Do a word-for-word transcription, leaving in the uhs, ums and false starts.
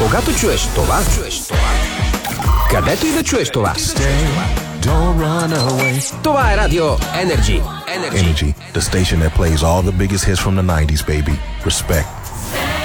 Кога то чуеш това, чуеш това. Където и да чуеш това. Don't run away. Това е Радио Energy. Energy. Energy, the station that plays all the biggest hits from the nineties, baby. Respect.